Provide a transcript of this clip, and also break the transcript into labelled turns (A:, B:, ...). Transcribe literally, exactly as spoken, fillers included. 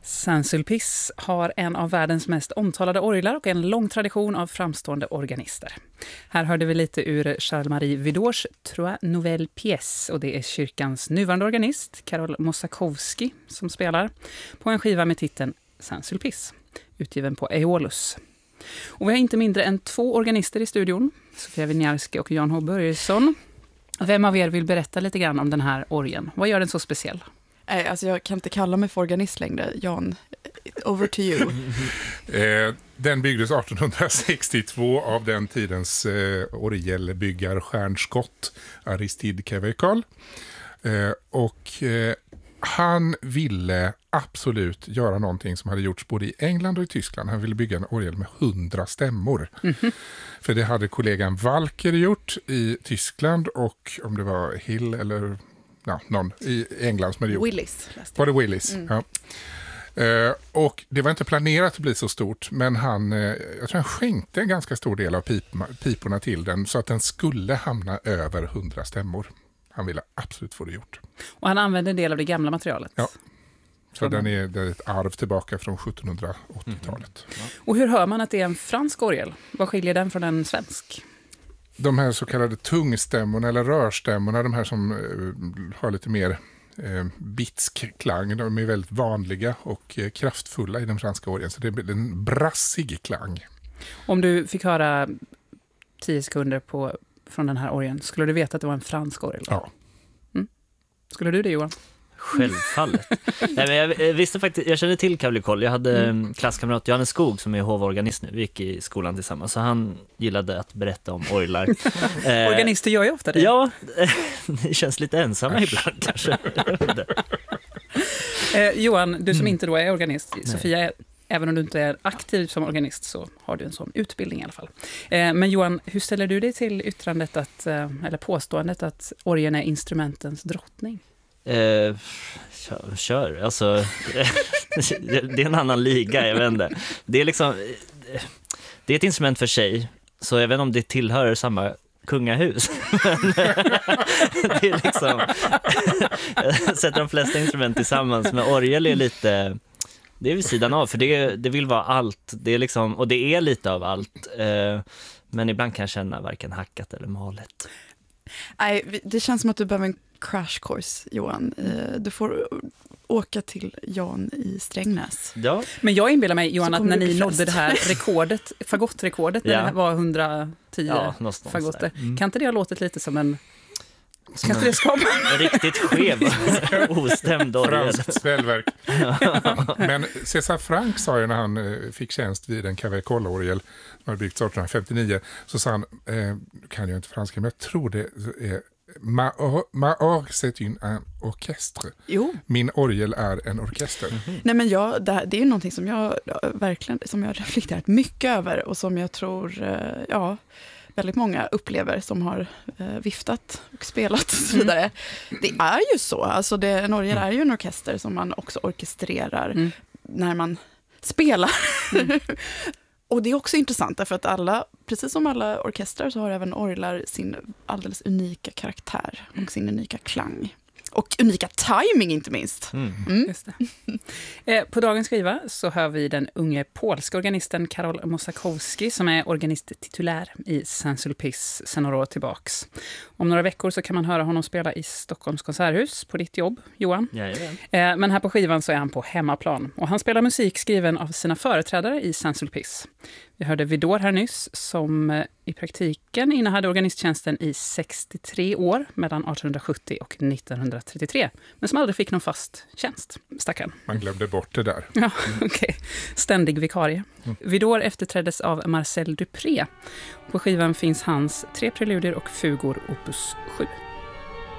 A: Saint-Sulpice har en av världens mest omtalade orglar och en lång tradition av framstående organister. Här hörde vi lite ur Charles-Marie Widors Trois Nouvelles Pièces, och det är kyrkans nuvarande organist Karol Mosakowski som spelar på en skiva med titeln Saint-Sulpice, utgiven på Aeolus. Och vi har inte mindre än två organister i studion, Sofia Winiarski och Jan H. Börjesson. Vem av er vill berätta lite grann om den här orgeln? Vad gör den så speciell?
B: Nej, alltså jag kan inte kalla mig för organist längre. Jan, over to you.
C: eh, den byggdes arton sextiotvå av den tidens eh, orgelbyggarstjärnskott Aristide Kevekal. Eh, och eh, han ville absolut göra någonting som hade gjorts både i England och i Tyskland. Han ville bygga en orgel med hundra stämmor. Mm-hmm. För det hade kollegan Walker gjort i Tyskland, och om det var Hill eller ja, någon i England som hade gjort.
B: Willis.
C: Var det Willis? Mm. Ja. Uh, och det var inte planerat att bli så stort, men han, uh, jag tror han skänkte en ganska stor del av pip- piporna till den så att den skulle hamna över hundra stämmor. Han ville absolut få det gjort.
A: Och han använde en del av det gamla materialet?
C: Ja. Så den är, det är ett arv tillbaka från sjuttonhundraåttiotalet.
A: Mm. Ja. Och hur hör man att det är en fransk orgel? Vad skiljer den från en svensk?
C: De här så kallade tungstämmorna eller rörstämmorna, de här som uh, har lite mer uh, bitsk klang, de är väldigt vanliga och uh, kraftfulla i den franska orgeln. Så det är en brassig klang.
A: Om du fick höra tio sekunder på, från den här orgeln, skulle du veta att det var en fransk orgel?
C: Ja.
A: Mm. Skulle du det, Johan?
D: Självfallet. Nej, men jag visste faktiskt, jag kände till Kavlikol. Jag hade mm. klasskamrat Johannes Skog som är hovorganist nu. Vi gick i skolan tillsammans, så han gillade att berätta om orglar.
A: eh, Organister gör ju ofta det.
D: Ja, det känns lite ensamma ibland kanske.
A: eh, Johan, du som mm. inte då är organist,
D: Nej.
A: Sofia, även om du inte är aktiv som organist så har du en sån utbildning i alla fall. Eh, men Johan, hur ställer du dig till yttrandet att, eh, eller påståendet att orgeln är instrumentens drottning?
D: Eh, kör, kör. Alltså det är en annan liga, jag vet inte. Det är liksom det är ett instrument för sig, så jag vet inte om det tillhör samma kungahus. Men det är liksom jag sätter de flesta instrument tillsammans, med orgel är lite, det är vid sidan av, för det, det vill vara allt. Det är liksom, och det är lite av allt. Eh, men ibland kan jag känna varken hackat eller malet.
B: Nej, det känns som att du behöver en crash course, Johan. Du får åka till Jan i Strängnäs.
D: Ja.
A: Men jag inbillar mig, Johan, att när ni nådde det här rekordet, fagottrekordet, när ja. det var hundratio ja, fagotter, mm. kan inte det ha låtit lite som en Kan inte det skapa
D: en riktigt skev ostämd orgel?
C: Franskt svällverk. Men César Franck sa ju när han fick tjänst vid en Kavekal-orgel som hade byggts arton femtionio, så sa han, eh, kan jag inte franska, men jag tror det är Ma, or, ma or, c'est une un orchestre.
B: Jo.
C: Min orgel är en orkester. Mm-hmm.
B: Nej, men jag, det, det är ju någonting som jag verkligen som jag reflekterat mycket över, och som jag tror ja, väldigt många upplever som har eh, viftat och spelat och så vidare. Mm. Det är ju så. Alltså det, en orgel är ju en orkester som man också orkestrerar mm. när man spelar. Mm. Och det är också intressant därför att alla, precis som alla orkestrar, så har även orglar sin alldeles unika karaktär och sin unika klang. Och unika timing inte minst. Mm.
A: Mm. Just det. Eh, på dagens skiva så hör vi den unge polska organisten Karol Mosakowski som är organist titulär i Saint-Sulpice sedan några år tillbaks. Om några veckor så kan man höra honom spela i Stockholms konserthus på ditt jobb, Johan. Eh, men här på skivan så är han på hemmaplan. Och han spelar musik skriven av sina företrädare i Saint-Sulpice. Vi hörde Widor här nyss som i praktiken innehade organisttjänsten i sextiotre år mellan arton sjuttio och nittonhundratrettiotre, men som aldrig fick någon fast tjänst. Stackarn.
C: Man glömde bort det där.
A: Ja, okej. Okay. Ständig vikarie. Mm. Widor efterträddes av Marcel Dupré. På skivan finns hans tre preludier och fugor opus sju.